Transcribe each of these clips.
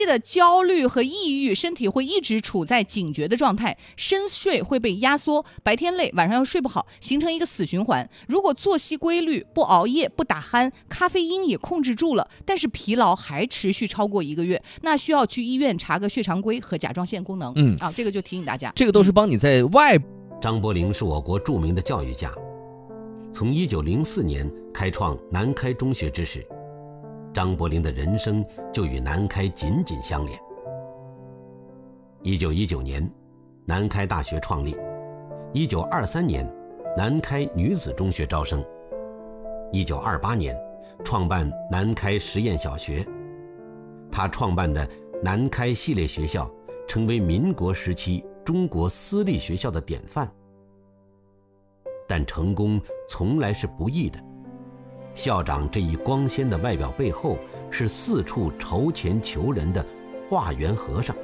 的焦虑和抑郁，身体会一直处在警觉的状态，深睡会被压缩，白天累，晚上又睡不好，形成一个死循环。如果作息规律，不熬夜，不打鼾，咖啡因也控制住了，但是疲劳还持续超过1个月，那需要去医院查个血常规和甲状腺功能。这个就提醒大家， 这个都是帮你在外。 张伯苓是我国著名的教育家，从1904年开创南开中学之时，张伯苓的人生就与南开紧紧相连。1919年，南开大学创立；1923年，南开女子中学招生；1928年，创办南开实验小学。他创办的南开系列学校成为民国时期中国私立学校的典范。但成功从来是不易的，校长这一光鲜的外表背后是四处筹钱求人的化缘和尚。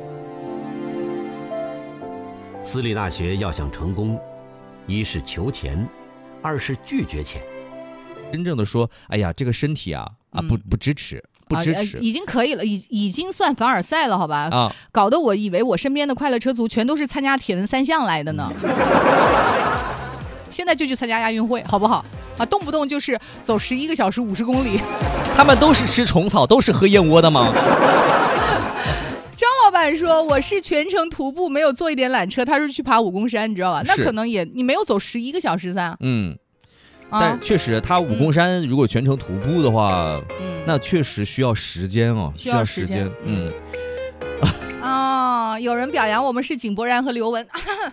私立大学要想成功，一是求钱，二是拒绝钱。 真正的说，哎呀，这个身体不支持。不支持， 已经可以了，已经算凡尔赛了，好吧？搞得我以为我身边的快乐车族全都是参加铁人3项来的呢。现在就去参加亚运会，好不好？动不动就是走11个小时50公里。 他们都是吃虫草，都是喝燕窝的吗？ 张老板说我是全程徒步，没有坐一点缆车，他是去爬武功山，你知道吧？那可能你没有走11个小时噻。 但确实他武功山如果全程徒步的话，那确实需要时间哦，需要时间。 有人表扬我们是井柏然和刘雯。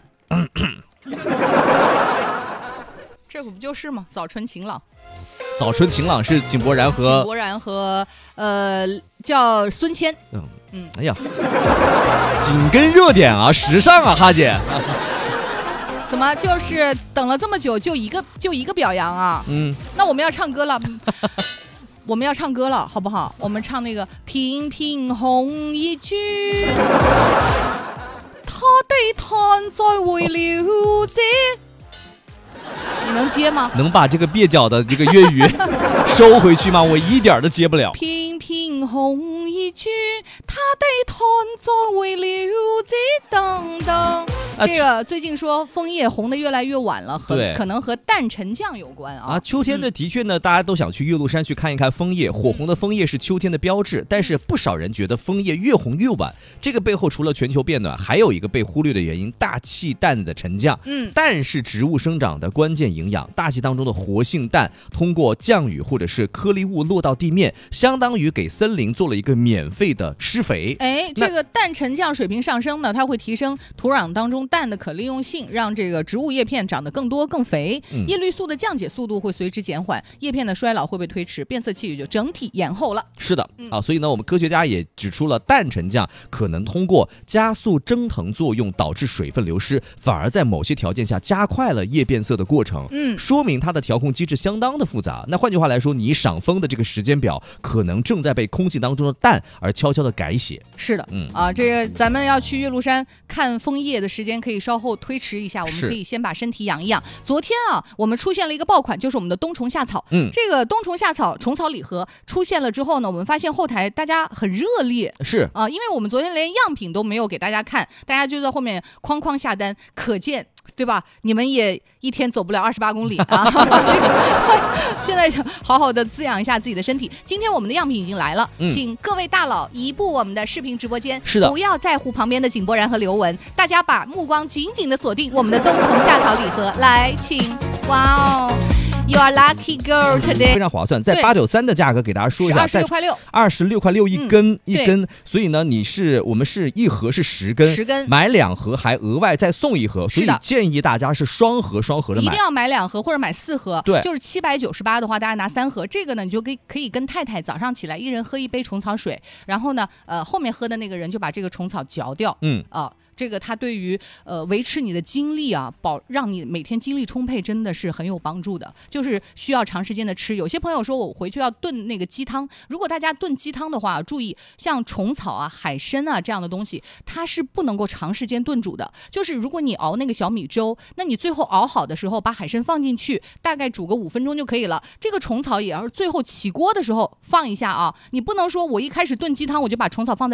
这不就是吗？早春晴朗。 早春晴朗是井柏然和叫孙谦。 哎呀，紧跟热点啊，时尚啊，哈姐。 怎么就是等了这么久就一个表扬啊？那我们要唱歌了。我们要唱歌了，好不好？我们唱那个平平红一句，他的叹再会了这。你能接吗？ 能把这个蹩脚的这个粤语收回去吗？我一点都接不了。 平平红一句，他的叹再会了这等等。这个最近说枫叶红的越来越晚了，可能和淡沉降有关啊。 秋天的确呢，大家都想去岳麓山去看一看枫叶，火红的枫叶是秋天的标志，但是不少人觉得枫叶越红越晚。这个背后除了全球变暖，还有一个被忽略的原因，大气氮的沉降。氮是植物生长的关键营养，大气当中的活性氮通过降雨或者是颗粒物落到地面，相当于给森林做了一个免费的施肥。 这个氮沉降水平上升呢，它会提升土壤当中氮的可利用性，让这个植物叶片长得更多更肥，叶绿素的降解速度会随之减缓，叶片的衰老会被推迟，变色期也就整体延后了。 是的所以呢，我们科学家也指出了氮沉降可能通过加速蒸腾作用导致水分流失，反而在某些条件下加快了叶变色的过程。说明它的调控机制相当的复杂。那换句话来说，你赏枫的这个时间表可能正在被空气当中的氮而悄悄的改写。 是的，这个咱们要去岳麓山看枫叶的时间可以稍后推迟一下，我们可以先把身体养一养。昨天我们出现了一个爆款，就是我们的冬虫夏草。这个冬虫夏草虫草礼盒出现了之后呢，我们发现后台大家很热烈， 是因为我们昨天连样品都没有给大家看，大家就在后面哐哐下单，可见对吧？你们也一天走不了28公里啊！现在就好好的滋养一下自己的身体。今天我们的样品已经来了，请各位大佬移步我们的视频直播间， 是的， 不要在乎旁边的井柏然和刘雯，大家把目光紧紧的锁定我们的冬虫夏草礼盒，来，请，哇哦！You are lucky girl today， 非常划算，在893的价格给大家说一下 ，26块6 ，26块6一根，一根，所以呢，我们是一盒是10根，买2盒还额外再送1盒，所以建议大家是双盒的买， 一定要买2盒或者买4盒， 对， 就是798的话，大家拿3盒，这个呢你就可以跟太太早上起来一人喝1杯虫草水，然后呢，后面喝的那个人就把这个虫草嚼掉， 这个它对于维持你的精力啊，让你每天精力充沛，真的是很有帮助的。就是需要长时间的吃。有些朋友说我回去要炖那个鸡汤，如果大家炖鸡汤的话，注意像虫草啊、海参啊这样的东西，它是不能够长时间炖煮的。就是如果你熬那个小米粥，那你最后熬好的时候把海参放进去，大概煮个5分钟就可以了。这个虫草也要是最后起锅的时候放一下啊，你不能说我一开始炖鸡汤我就把虫草放在